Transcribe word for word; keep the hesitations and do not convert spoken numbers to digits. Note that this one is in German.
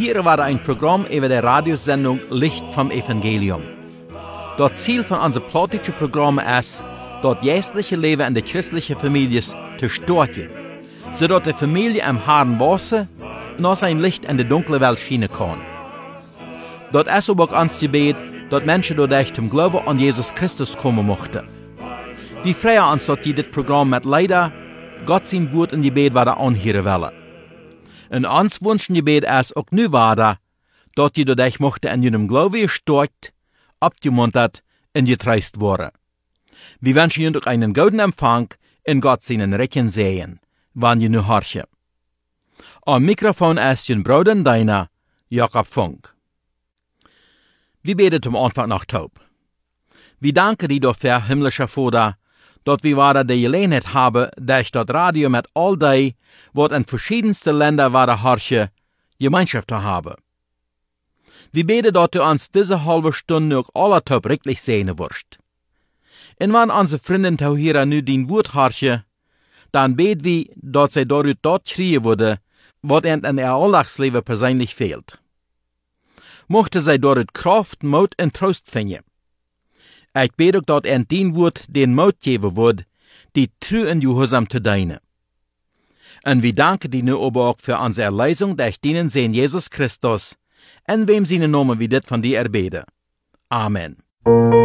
Hier war ein Programm über die Radiosendung Licht vom Evangelium. Das Ziel von unserem politischen Programm ist, das geistliche Leben in der christlichen Familie zu stärken, sodass die Familie am harten Wasser noch sein Licht in die dunkle Welt schienen kann. Das ist aber auch uns Gebet, dass Menschen dadurch zum Glauben an Jesus Christus kommen möchten. Wir freuen uns, dass die das Programm mit leider Gott sein Wort in Gebet weiter anhören wollen. Und uns wünschen Gebet ist auch nu weiter, dass die dadurch möchten in ihrem Glauben gestärkt, abgemuntert und getreist worden. Wir wünschen Ihnen auch einen guten Empfang in Gott seinen Recken sehen, wann ihr nu horchen. Am Mikrofon ist Ihr Bruder und Deiner, Jakob Funk. Wir beten zum Anfang nach Taub. Wir danken dir dafür, himmlischer Vater, dass wir weiter die Gelegenheit haben, durch das Radio mit all die, was in verschiedensten Ländern weiter horchen, Gemeinschaft zu haben. Wir beten, dass du uns diese halbe Stunde auch alle Taub richtig sehen wirst. Und wenn unsere Freunde hier nu dein Wort horchen, dann beten wir, dass sie dadurch dort kriegen würde, was ihnen in ihr Alltagsleben persönlich fehlt. Mochte sie dort Kraft, Mut und Trost finden. Ich bete auch, dass ihnen dein Wort den Mut geben wird, die treu und gehorsam zu dienen. Und wir danken dir nu aber auch für unsere Erlösung durch deinen Sohn Jesus Christus, in wem seine Namen wir das von dir erbeten. Amen.